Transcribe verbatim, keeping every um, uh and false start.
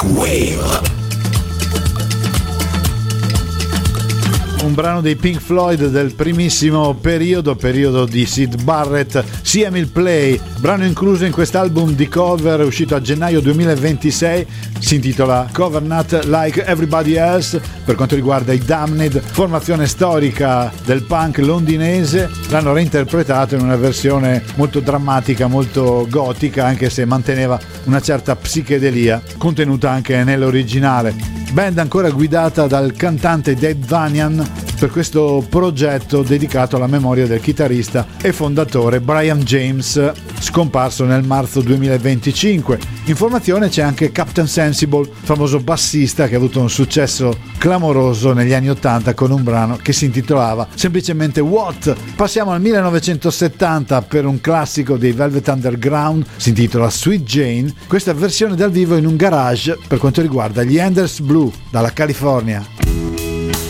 Dark Wave. Un brano dei Pink Floyd del primissimo periodo, periodo di Syd Barrett, See Emil Play, brano incluso in quest'album di cover uscito a gennaio duemilaventisei, si intitola Cover Not Like Everybody Else. Per quanto riguarda i Damned, formazione storica del punk londinese, l'hanno reinterpretato in una versione molto drammatica, molto gotica, anche se manteneva una certa psichedelia contenuta anche nell'originale. Band ancora guidata dal cantante Dave Vanian per questo progetto dedicato alla memoria del chitarrista e fondatore Brian James, scomparso nel marzo duemilaventicinque. In formazione c'è anche Captain Sensible, famoso bassista che ha avuto un successo clamoroso negli anni ottanta con un brano che si intitolava semplicemente What. Passiamo al millenovecentosettanta per un classico dei Velvet Underground, si intitola Sweet Jane, questa versione dal vivo in un garage per quanto riguarda gli Enders Blue dalla California.